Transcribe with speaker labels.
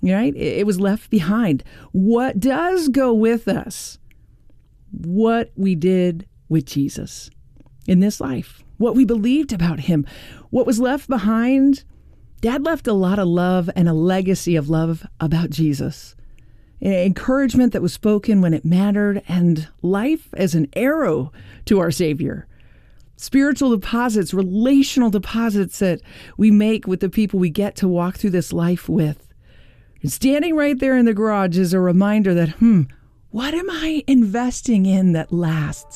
Speaker 1: right? It was left behind. What does go with us? What we did with Jesus in this life, what we believed about him, what was left behind. Dad left a lot of love and a legacy of love about Jesus. Encouragement that was spoken when it mattered, and life as an arrow to our Savior. Spiritual deposits, relational deposits that we make with the people we get to walk through this life with. And standing right there in the garage is a reminder that, what am I investing in that lasts?